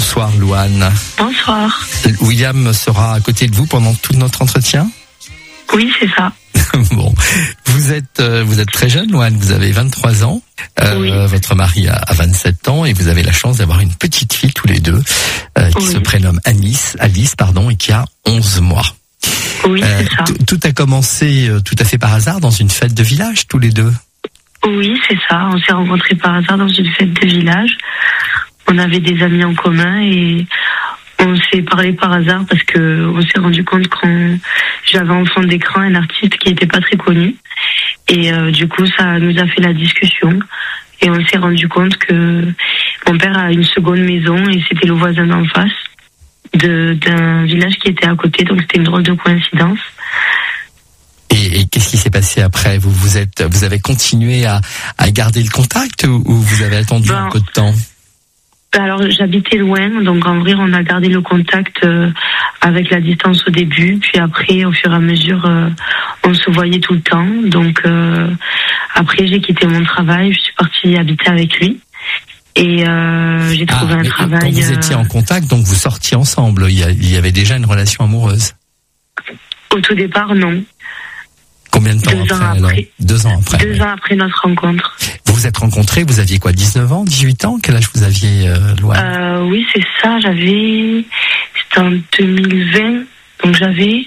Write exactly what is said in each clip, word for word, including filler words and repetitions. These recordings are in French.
Bonsoir Louane. Bonsoir. William sera à côté de vous pendant tout notre entretien ? Oui, c'est ça. Bon, vous êtes euh, vous êtes très jeune, Louane, vous avez vingt-trois ans. Euh, Oui. Votre mari a, a vingt-sept ans et vous avez la chance d'avoir une petite fille tous les deux euh, qui Oui. se prénomme Alice, Alice pardon, et qui a onze mois. Oui, Euh, c'est ça. t- tout a commencé euh, tout à fait par hasard dans une fête de village tous les deux. Oui, c'est ça. On s'est rencontrés par hasard dans une fête de village. On avait des amis en commun et on s'est parlé par hasard parce que on s'est rendu compte qu'on j'avais en fond d'écran un artiste qui était pas très connu et euh, du coup ça nous a fait la discussion et on s'est rendu compte que mon père a une seconde maison et c'était le voisin d'en face de d'un village qui était à côté, donc c'était une drôle de coïncidence. Et, et qu'est-ce qui s'est passé après ? Vous vous êtes vous avez continué à, à garder le contact ou, ou vous avez attendu Ben, un peu de temps ? Alors j'habitais loin, donc en vrai on a gardé le contact euh, avec la distance au début, puis après au fur et à mesure euh, on se voyait tout le temps. Donc euh, après j'ai quitté mon travail, je suis partie habiter avec lui et euh, j'ai trouvé Ah, un mais travail. quand vous étiez euh, en contact, donc vous sortiez ensemble. Il y, a- il y avait déjà une relation amoureuse. Au tout départ non, Combien de temps Deux ans après, alors après. Deux ans après. deux oui. ans après notre rencontre. Vous vous êtes rencontrés, vous aviez quoi, dix-neuf ans, dix-huit ans ? Quel âge vous aviez, euh, Louane ? Euh, oui c'est ça, j'avais, c'était en deux mille vingt, donc j'avais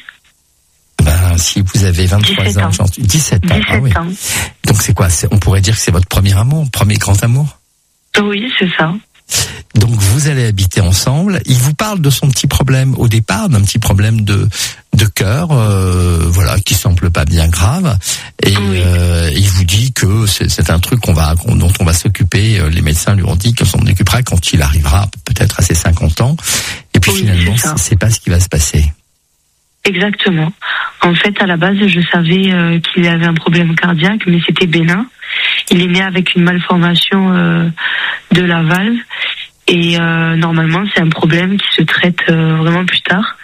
Ben, si vous avez vingt-trois dix-sept ans, ans. genre, dix-sept ans. Ah dix-sept oui. ans. Donc c'est quoi c'est, on pourrait dire que c'est votre premier amour, premier grand amour ? Oui c'est ça. Donc vous allez habiter ensemble. Il vous parle de son petit problème au départ, d'un petit problème de de cœur, euh, voilà, qui semble pas bien grave. Et Oui. euh, il vous dit que c'est, c'est un truc qu'on va qu'on- dont on va s'occuper. Euh, Les médecins lui ont dit qu'on s'en occupera quand il arrivera peut-être à ses cinquante ans. Et puis Oui, finalement, c'est ça. c'est, c'est pas ce qui va se passer. Exactement. En fait, à la base, je savais euh, qu'il avait un problème cardiaque, mais c'était bénin. Il est né avec une malformation euh, de la valve. Et euh, normalement, c'est un problème qui se traite euh, vraiment plus tard.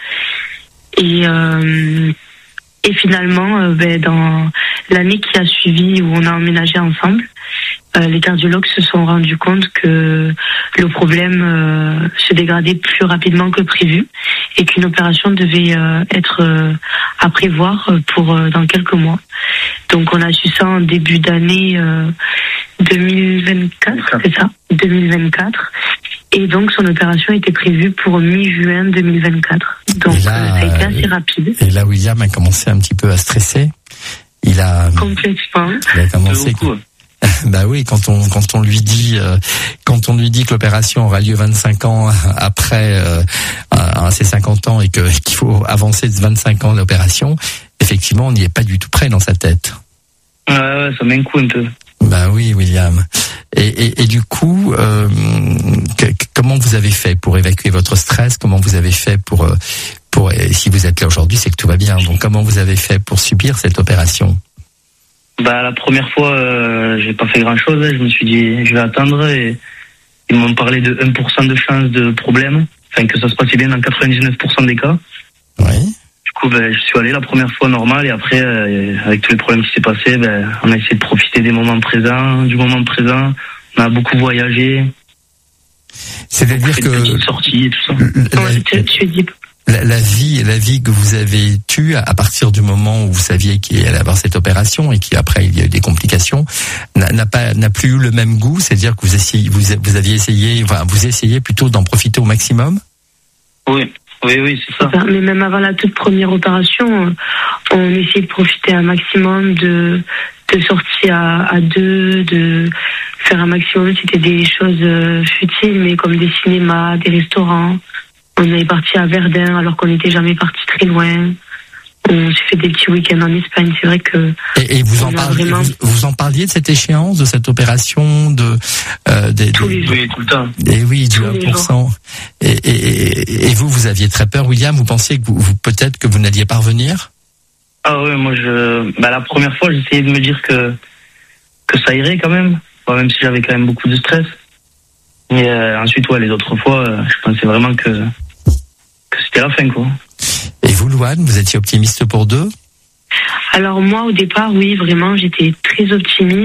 Et, euh, et finalement, euh, ben, dans l'année qui a suivi, où on a emménagé ensemble, euh, les cardiologues se sont rendus compte que le problème euh, se dégradait plus rapidement que prévu et qu'une opération devait euh, être euh, à prévoir pour euh, dans quelques mois. Donc on a su ça en début d'année euh, deux mille vingt-quatre, c'est ça, deux mille vingt-quatre. Et donc son opération était prévue pour mi-juin deux mille vingt-quatre. Donc Et là, euh, ça a été assez euh, rapide. Et là, William a commencé un petit peu à stresser. Il a, Complètement. il a commencé. beaucoup. Bah oui, quand on quand on lui dit euh, quand on lui dit que l'opération aura lieu vingt-cinq ans après euh, à ses cinquante ans et que qu'il faut avancer de vingt-cinq ans l'opération, effectivement, on n'y est pas du tout près dans sa tête. Ouais, ouais, ça met un coup un peu. Bah oui, William. Et, et, et du coup, euh, que, que- comment vous avez fait pour évacuer votre stress ? Comment vous avez fait pour euh, pour et si vous êtes là aujourd'hui, c'est que tout va bien. Donc comment vous avez fait pour subir cette opération ? Bah, la première fois, euh, j'ai pas fait grand chose. Je me suis dit, je vais attendre et ils m'ont parlé de un pour cent de chance de problème. Enfin, que ça se passait bien dans quatre-vingt-dix-neuf pour cent des cas. Oui. Du coup, ben, je suis allé la première fois normal et après, euh, avec tous les problèmes qui s'est passé, ben, on a essayé de profiter des moments présents, du moment présent. On a beaucoup voyagé, C'est-à-dire fait de que petites sorties et tout ça. la- Ouais, tu, tu dis La, la vie, la vie que vous avez eue à partir du moment où vous saviez qu'il allait avoir cette opération et qu'après il y a eu des complications, n'a, n'a pas, n'a plus eu le même goût. C'est-à-dire que vous essayez, vous, vous aviez essayé, enfin, vous essayez plutôt d'en profiter au maximum. Oui, oui, oui, c'est ça. Mais même avant la toute première opération, on essayait de profiter un maximum de, de sorties à, à deux, de faire un maximum. C'était des choses euh, futiles, mais comme des cinémas, des restaurants. On est parti à Verdun alors qu'on n'était jamais parti très loin. On s'est fait des petits week-ends en Espagne. C'est vrai que Et, et vous en on a parliez, vraiment- vous, vous en parliez de cette échéance, de cette opération, de euh, des, Tous des- les Oui, tout le temps. et oui, du tous un les pour cent. Et, et, et, et vous, vous aviez très peur, William. Vous pensiez que vous, vous peut-être que vous n'alliez pas revenir. Ah ouais, moi je, bah la première fois j'essayais de me dire que que ça irait quand même, bon, même si j'avais quand même beaucoup de stress. Et euh, ensuite ouais, les autres fois, euh, je pensais vraiment que que c'était la fin quoi. Et vous, Louane, vous étiez optimiste pour deux? alors moi au départ, oui, vraiment, j'étais très optimiste.